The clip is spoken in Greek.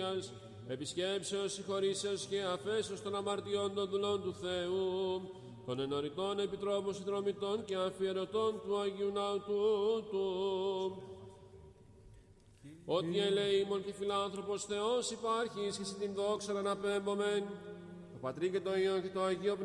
σωτηρίας, επισκέψεως, συγχωρήσεως και αφέσεως των αμαρτιών των δουλών του Θεού, των ενωριτών επιτρόπων συνδρομητών και αφιερωτών του Αγίου Ναού τούτου. Ότι ελεήμων και φιλάνθρωπος Θεός υπάρχεις και σε την δόξα αναπέμπομεν, το Πατρί και το Υιόν και το Αγίο